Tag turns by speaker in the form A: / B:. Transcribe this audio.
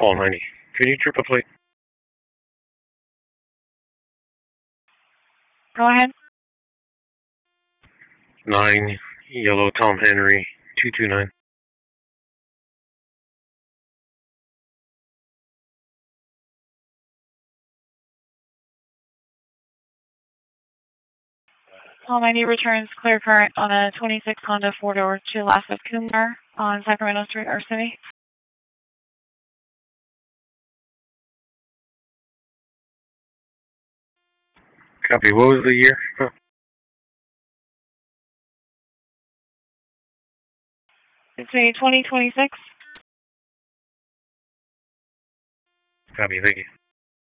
A: Paul 90. Can you trip a plate?
B: Go ahead.
A: 9 Yellow Tom Henry 229.
B: Paul 90 returns clear current on a 26 Honda 4-door to last of Kumar on Sacramento Street, our city.
A: Copy. What was the year?
B: It's a 2026.
A: Copy. Thank you.